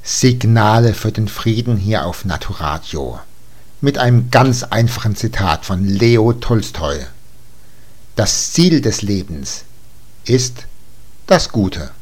Signale für den Frieden hier auf Naturadio. Mit einem ganz einfachen Zitat von Leo Tolstoi. Das Ziel des Lebens ist das Gute.